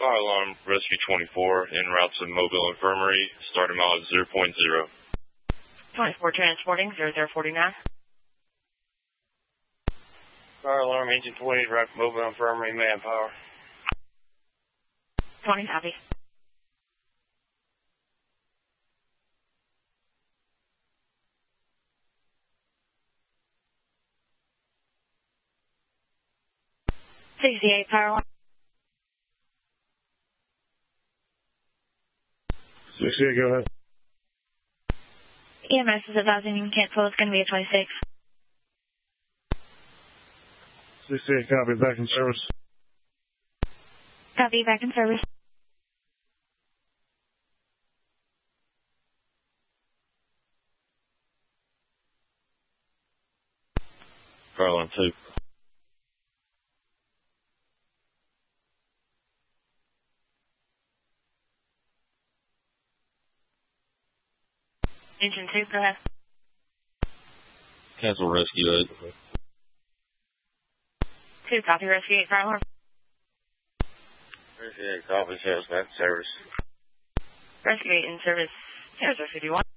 Fire alarm, rescue 24, en route to Mobile Infirmary, starting mileage 0.0. 24 transporting 0049. Fire alarm, engine 20, right to Mobile Infirmary, manpower. 20 copy.68 fire alarm. 68, go ahead. EMS is advising you can cancel. It's going to be a 26. 68, copy, back in service. Copy, back in service. Fire alarm 2. Engine 2, go ahead. Cancel rescue 8. 2 copy, rescue 8 fire alarm. Rescue 8, copy, sales back in service. Rescue 8 in service. 0051.